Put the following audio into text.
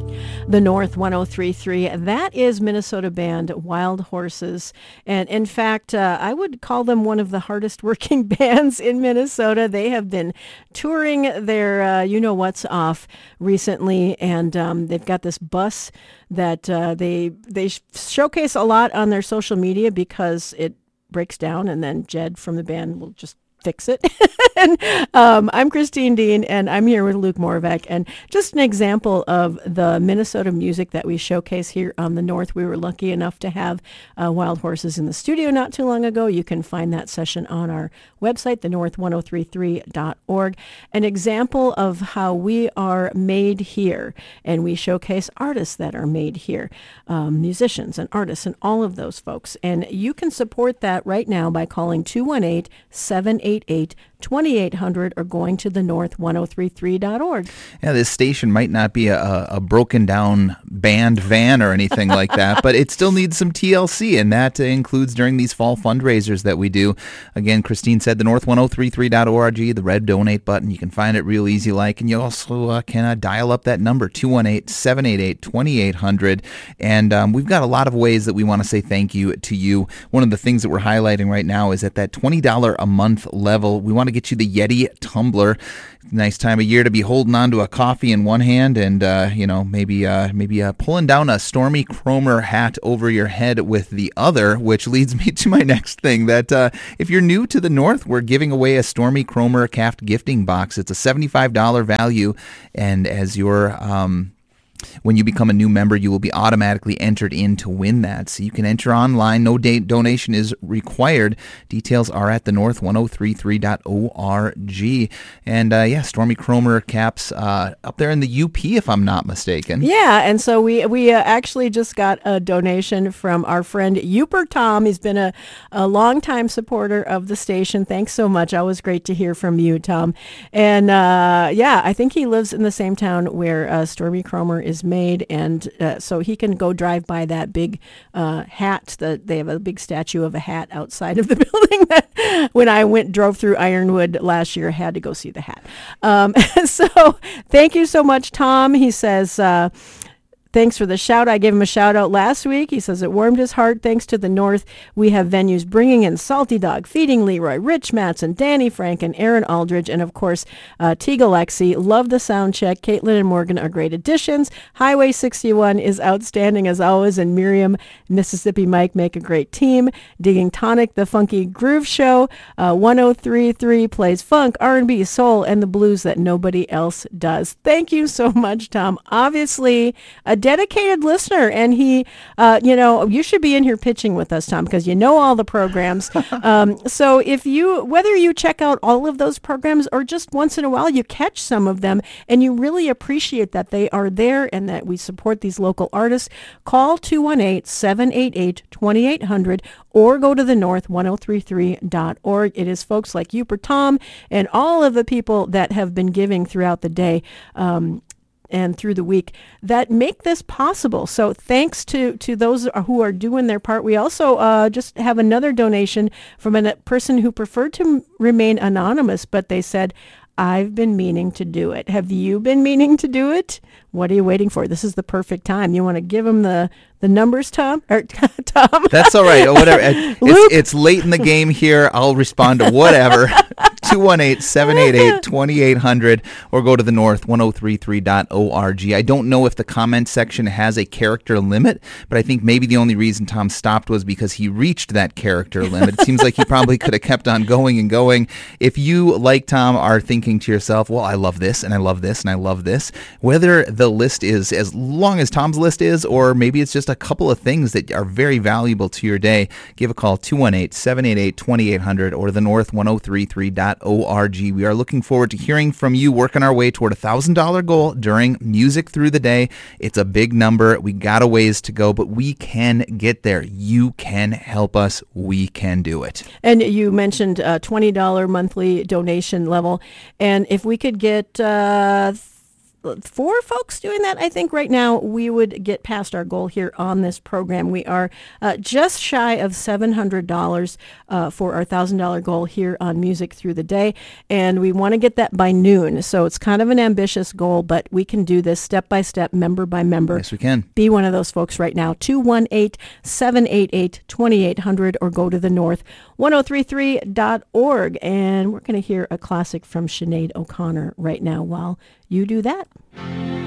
The North 103.3. That is Minnesota band Wild Horses. And in fact, I would call them one of the hardest working bands in Minnesota. They have been touring their you-know-what's off recently, and they've got this bus that they showcase a lot on their social media because it breaks down, and then Jed from the band will just fix it. And I'm Christine Dean, and I'm here with Luke Moravec. And just an example of the Minnesota music that we showcase here on the North. We were lucky enough to have Wild Horses in the studio not too long ago. You can find that session on our website, thenorth1033.org. An example of how we are made here, and we showcase artists that are made here, musicians and artists and all of those folks. And you can support that right now by calling 218-788-2800 or going to thenorth1033.org. Yeah, this station might not be a broken down band van or anything like that, but it still needs some TLC, and that includes during these fall fundraisers that we do. Again, Christine said thenorth1033.org, the red donate button. You can find it real easy like, and you also can dial up that number, 218-788-2800. And we've got a lot of ways that we want to say thank you to you. One of the things that we're highlighting right now is at that $20 a month level. We want to get you the Yeti tumbler. Nice time of year to be holding on to a coffee in one hand and maybe pulling down a Stormy Kromer hat over your head with the other, which leads me to my next thing, that if you're new to the North, we're giving away a Stormy Kromer Caft gifting box. It's a $75 value, and as your when you become a new member, you will be automatically entered in to win that. So you can enter online. No donation is required. Details are at thenorth1033.org. And Stormy Kromer caps up there in the UP, if I'm not mistaken. Yeah, and so we actually just got a donation from our friend Uper Tom. He's been a longtime supporter of the station. Thanks so much. Always great to hear from you, Tom. And I think he lives in the same town where Stormy Kromer is made, and so he can go drive by that big hat. They have a big statue of a hat outside of the building that when I drove through Ironwood last year, I had to go see the hat. So thank you so much, Tom. He says, thanks for the shout. I gave him a shout out last week. He says it warmed his heart. Thanks to the North, we have venues bringing in Salty Dog, Feeding Leroy, Rich Mattson, Danny Frank, and Aaron Aldridge, and of course, Teague Alexi. Love the sound check. Caitlin and Morgan are great additions. Highway 61 is outstanding as always, and Miriam, Mississippi Mike make a great team. Digging Tonic, the Funky Groove Show. 103.3 plays funk, R&B, soul, and the blues that nobody else does. Thank you so much, Tom. Obviously, a dedicated listener, and he, you should be in here pitching with us, Tom, because you know all the programs. So whether you check out all of those programs or just once in a while you catch some of them and you really appreciate that they are there and that we support these local artists, call 218-788-2800 or go to thenorth1033.org. It is folks like you, Tom, and all of the people that have been giving throughout the day, and through the week that make this possible. So thanks to those who are doing their part. We also just have another donation from a person who preferred to remain anonymous, but they said, I've been meaning to do it. Have you been meaning to do it? What are you waiting for? This is the perfect time. You want to give them the numbers, Tom? Or Tom? That's all right. Or whatever. It's late in the game here. I'll respond to whatever. 218-788-2800 or go to thenorth1033.org. I don't know if the comment section has a character limit, but I think maybe the only reason Tom stopped was because he reached that character limit. It seems like he probably could have kept on going and going. If you, like Tom, are thinking to yourself, well, I love this and I love this and I love this, whether the list is as long as Tom's list is, or maybe it's just a couple of things that are very valuable to your day, give a call, 218-788-2800 or thenorth1033.org. We are looking forward to hearing from you, working our way toward a $1,000 goal during Music Through the Day. It's a big number. We got a ways to go, but we can get there. You can help us. We can do it. And you mentioned $20 monthly donation level. And if we could get 4 folks doing that, I think right now we would get past our goal here on this program. We are just shy of $700 for our $1,000 goal here on Music Through the Day, and we want to get that by noon. So it's kind of an ambitious goal, but we can do this step by step, member by member. Yes, we can. Be one of those folks right now. 218-788-2800 or go to the north1033.org. And we're going to hear a classic from Sinead O'Connor right now while you do that.